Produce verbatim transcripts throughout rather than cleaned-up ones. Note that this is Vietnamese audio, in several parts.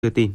đưa tin.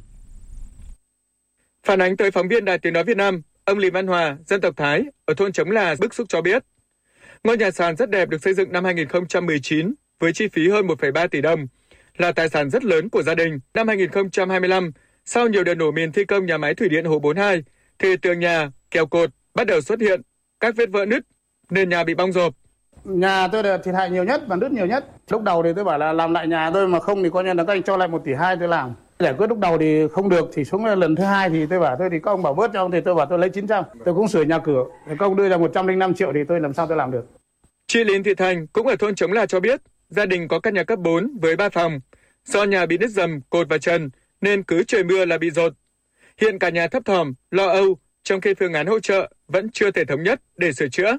Phản ánh tới phóng viên Đài Tiếng nói Việt Nam, ông Lý Văn Hòa, dân tộc Thái ở thôn Trống Là bức xúc cho biết, ngôi nhà sàn rất đẹp được xây dựng năm hai nghìn không trăm mười chín với chi phí hơn một phẩy ba tỷ đồng, là tài sản rất lớn của gia đình. Năm hai nghìn không trăm hai mươi lăm, sau nhiều đợt nổ mìn thi công nhà máy thủy điện Hồ bốn hai, thì tường nhà, kèo cột bắt đầu xuất hiện các vết vỡ nứt, nền nhà bị bong rộp. Nhà tôi là thiệt hại nhiều nhất và nứt nhiều nhất. Lúc đầu thì tôi bảo là làm lại nhà tôi, mà không thì coi như là các anh cho lại một tỷ hai tôi làm. Giải quyết lúc đầu thì không được, thì xuống lần thứ hai thì tôi bảo tôi thì các ông bảo bớt cho ông, thì tôi bảo tôi lấy chín trăm. Tôi cũng sửa nhà cửa, thì các ông đưa ra một trăm lẻ năm triệu thì tôi làm sao tôi làm được. Chị Lý Thị Thành cũng ở thôn Trống Là cho biết, gia đình có căn nhà cấp bốn với ba phòng. Do nhà bị nứt rầm, cột và trần nên cứ trời mưa là bị dột. Hiện cả nhà thấp thỏm, lo âu, trong khi phương án hỗ trợ vẫn chưa thể thống nhất để sửa chữa.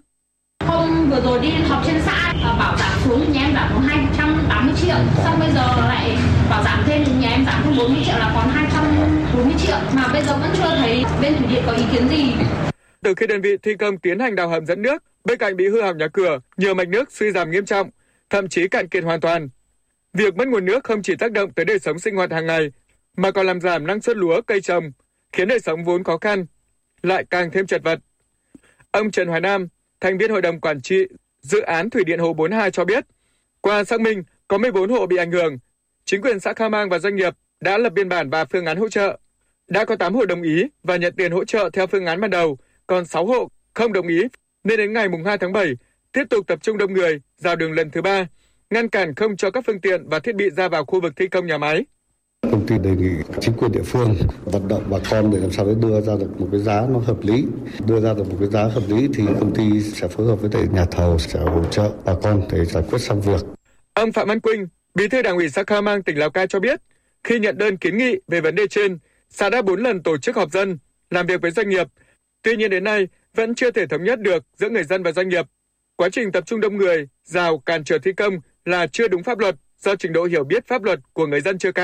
Hôm vừa rồi đi họp trên xã bảo giảm xuống, nhà em giảm có hai trăm tám mươi triệu, xong bây giờ lại bảo giảm thêm, nhà em giảm thêm bốn mươi triệu là còn hai trăm bốn mươi triệu, mà bây giờ vẫn chưa thấy bên thủy điện có ý kiến gì. Từ khi đơn vị thi công tiến hành đào hầm dẫn nước, bên cạnh bị hư hỏng nhà cửa, nhiều mạch nước suy giảm nghiêm trọng, thậm chí cạn kiệt hoàn toàn. Việc mất nguồn nước không chỉ tác động tới đời sống sinh hoạt hàng ngày, mà còn làm giảm năng suất lúa cây trồng, khiến đời sống vốn khó khăn lại càng thêm chật vật. Ông Trần Hoài Nam, thành viên hội đồng quản trị dự án thủy điện Hồ bốn hai cho biết, qua xác minh có mười bốn hộ bị ảnh hưởng, chính quyền xã Khao Mang và doanh nghiệp đã lập biên bản và phương án hỗ trợ. Đã có tám hộ đồng ý và nhận tiền hỗ trợ theo phương án ban đầu, còn sáu hộ không đồng ý, nên đến ngày hai tháng bảy tiếp tục tập trung đông người, rào đường lần thứ ba, ngăn cản không cho các phương tiện và thiết bị ra vào khu vực thi công nhà máy. Công ty đề nghị chính quyền địa phương vận động bà con để làm sao để đưa ra được một cái giá nó hợp lý. Đưa ra được một cái giá hợp lý thì công ty sẽ phối hợp với nhà thầu sẽ hỗ trợ bà con để giải quyết xong việc. Ông Phạm Văn Quynh, Bí thư Đảng ủy xã Khao Mang, tỉnh Lào Cai cho biết, khi nhận đơn kiến nghị về vấn đề trên, xã đã bốn lần tổ chức họp dân, làm việc với doanh nghiệp. Tuy nhiên đến nay vẫn chưa thể thống nhất được giữa người dân và doanh nghiệp. Quá trình tập trung đông người, rào cản trở thi công là chưa đúng pháp luật do trình độ hiểu biết pháp luật của người dân chưa cao.